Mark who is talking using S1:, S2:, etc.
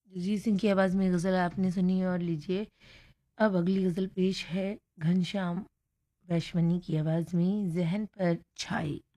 S1: जगजीत सिंह की आवाज़ में गज़ल आपने सुनी और लीजिए अब अगली गज़ल पेश है घनश्याम वैश्वनी की आवाज़ में ज़हन पर छाई।